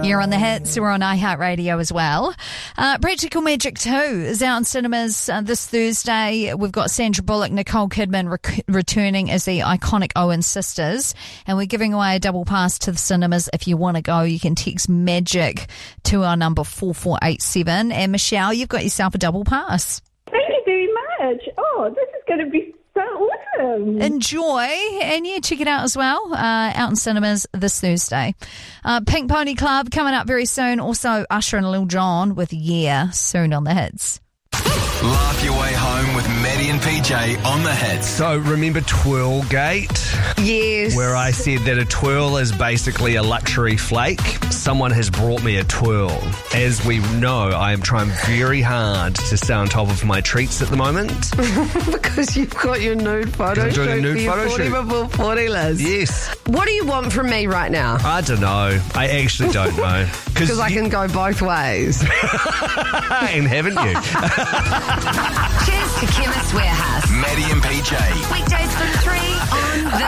You're on the hits. We're on iHeartRadio as well. Practical Magic 2 is out in cinemas this Thursday. We've got Sandra Bullock, Nicole Kidman returning as the iconic Owen sisters. And we're giving away a double pass to the cinemas. If you want to go, you can text MAGIC to our number 4487. And Michelle, you've got yourself a double pass. Thank you very much. Oh, this is going to be so awesome. Enjoy, and yeah, check it out as well, out in cinemas this Thursday. Pink Pony Club coming up very soon. Also, Usher and Lil Jon with Yeah, soon on the hits. Laugh your way home with Maddie and PJ on the hits. So remember Twirlgate? Yes. Where I said that a twirl is basically a luxury flake. Someone has brought me a twirl. As we know, I am trying very hard to stay on top of my treats at the moment. Because you've got your nude photo shoot. I'm doing a nude photo shoot. 40 before 40 list. Yes. What do you want from me right now? I don't know. I actually don't know. Because I can go both ways. And haven't you? Cheers to Chemist Warehouse. Maddie and PJ. Weekdays from 3 on The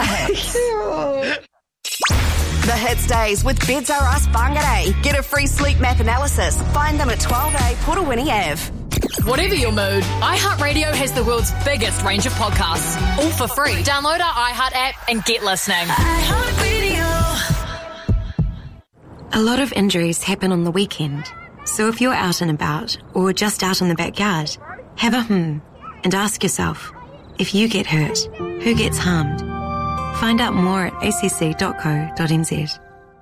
Hits. The Hits Days with Beds R Us Whangarei. Get a free sleep map analysis. Find them at 12A Portawini Ave. Whatever your mood, iHeartRadio has the world's biggest range of podcasts. All for free. Download our iHeart app and get listening. A lot of injuries happen on the weekend. So if you're out and about, or just out in the backyard, have a and ask yourself, if you get hurt, who gets harmed? Find out more at acc.co.nz.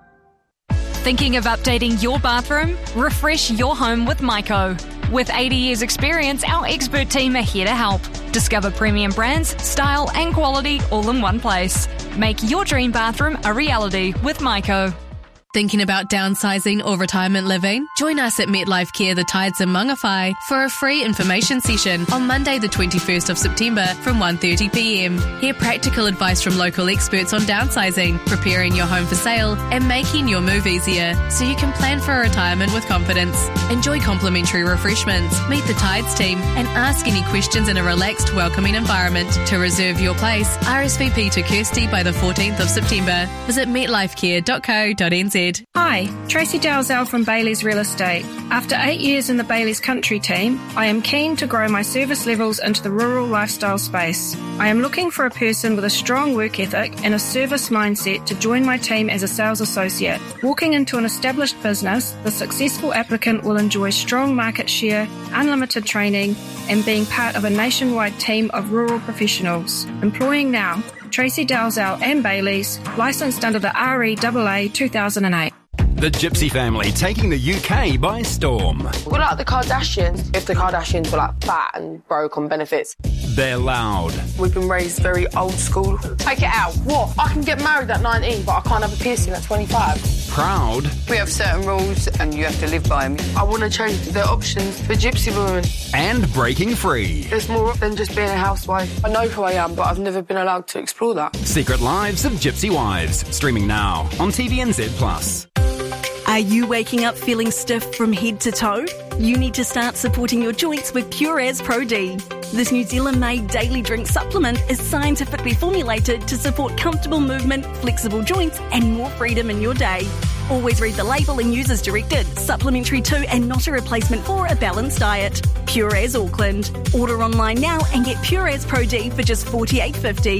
Thinking of updating your bathroom? Refresh your home with Myco. With 80 years experience, our expert team are here to help. Discover premium brands, style and quality all in one place. Make your dream bathroom a reality with Myco. Thinking about downsizing or retirement living? Join us at MetLife Care The Tides in Mangawhai for a free information session on Monday the 21st of September from 1:30pm. Hear practical advice from local experts on downsizing, preparing your home for sale and making your move easier so you can plan for retirement with confidence. Enjoy complimentary refreshments, meet the Tides team and ask any questions in a relaxed, welcoming environment. To reserve your place, RSVP to Kirsty by the 14th of September. Visit metlifecare.co.nz. Hi, Tracy Dalzell from Bailey's Real Estate. After 8 years in the Bailey's Country team, I am keen to grow my service levels into the rural lifestyle space. I am looking for a person with a strong work ethic and a service mindset to join my team as a sales associate. Walking into an established business, the successful applicant will enjoy strong market share, unlimited training, and being part of a nationwide team of rural professionals. Employing now, Tracy Dalzell and Bailey's, licensed under the REAA 2008. The Gypsy family taking the UK by storm. We're like the Kardashians, if the Kardashians were like fat and broke on benefits. They're loud. We've been raised very old school. Take it out. What? I can get married at 19, but I can't have a piercing at 25. Proud. We have certain rules and you have to live by them. I want to change the options for Gypsy women. And breaking free. There's more than just being a housewife. I know who I am, but I've never been allowed to explore that. Secret Lives of Gypsy Wives. Streaming now on TVNZ+. Are you waking up feeling stiff from head to toe? You need to start supporting your joints with Pureas Pro D. This New Zealand-made daily drink supplement is scientifically formulated to support comfortable movement, flexible joints, and more freedom in your day. Always read the label and use as directed. Supplementary to and not a replacement for a balanced diet. Pureas Auckland. Order online now and get Pureas Pro D for just $48.50.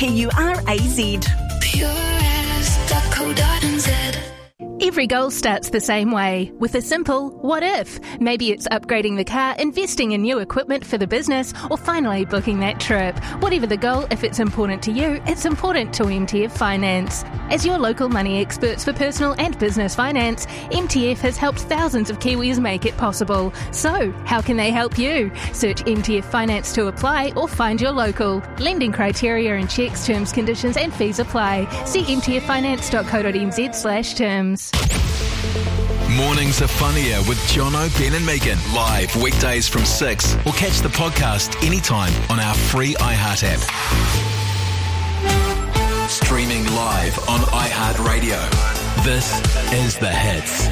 PURAZ. Pureas.co.nz. Every goal starts the same way, with a simple what if. Maybe it's upgrading the car, investing in new equipment for the business, or finally booking that trip. Whatever the goal, if it's important to you, it's important to MTF Finance. As your local money experts for personal and business finance, MTF has helped thousands of Kiwis make it possible. So, how can they help you? Search MTF Finance to apply or find your local. Lending criteria and checks, terms, conditions and fees apply. See mtffinance.co.nz/terms. Mornings are funnier with Jono, Ben and Megan. Live weekdays from 6. Or catch the podcast anytime on our free iHeart app. Streaming live on iHeartRadio. This is The Hits.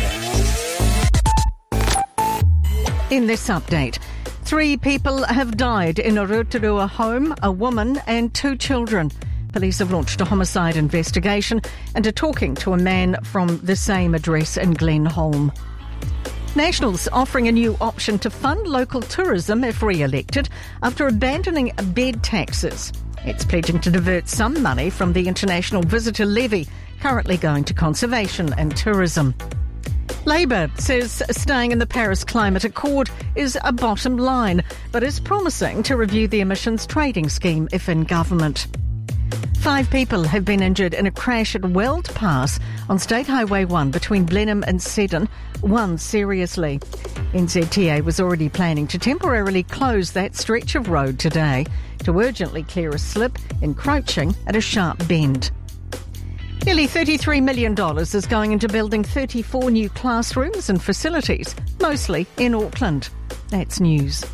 In this update, 3 people have died in a Rotorua home, a woman and 2 children. Police have launched a homicide investigation and are talking to a man from the same address in Glenholm. Nationals offering a new option to fund local tourism if re-elected after abandoning bed taxes. It's pledging to divert some money from the International Visitor Levy, currently going to conservation and tourism. Labour says staying in the Paris Climate Accord is a bottom line, but is promising to review the emissions trading scheme if in government. 5 people have been injured in a crash at Weld Pass on State Highway 1 between Blenheim and Seddon, one seriously. NZTA was already planning to temporarily close that stretch of road today to urgently clear a slip encroaching at a sharp bend. Nearly $33 million is going into building 34 new classrooms and facilities, mostly in Auckland. That's news.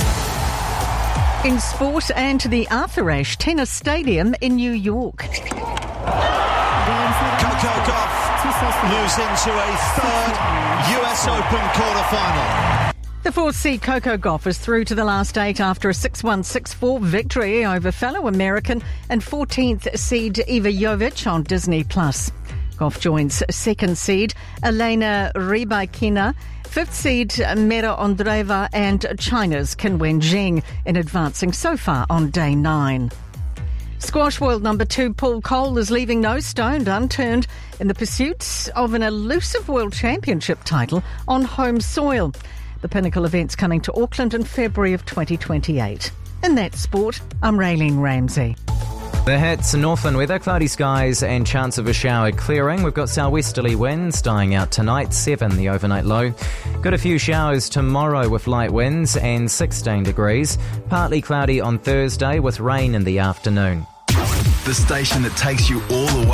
In sport, and to the Arthur Ashe Tennis Stadium in New York. Coco Gauff moves into a third US Open quarterfinal. The 4th seed Coco Gauff is through to the last 8 after a 6-1, 6-4 victory over fellow American and 14th seed Iva Jovic on Disney+. Gauff joins 2nd seed Elena Rybakina, 5th seed Mira Andreeva and China's Qinwen Zheng in advancing so far on day 9. Squash world number 2 Paul Cole is leaving no stone unturned in the pursuit of an elusive world championship title on home soil. The pinnacle event's coming to Auckland in February of 2028. In that sport, I'm Raylene Ramsey. The hits, Northland weather, cloudy skies and chance of a shower clearing. We've got southwesterly winds dying out tonight, 7 the overnight low. Got a few showers tomorrow with light winds and 16 degrees. Partly cloudy on Thursday with rain in the afternoon. The station that takes you all the way